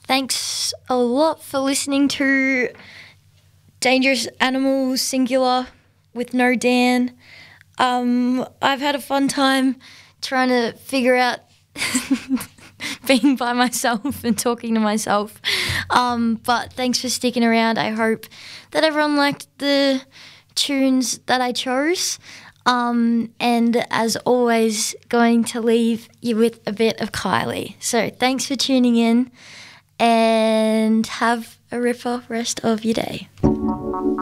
thanks a lot for listening to Dangerous Animals Singular with no Dan. I've had a fun time trying to figure out being by myself and talking to myself. But thanks for sticking around. I hope that everyone liked the tunes that I chose. And as always, going to leave you with a bit of Kylie. So thanks for tuning in and have a ripper rest of your day.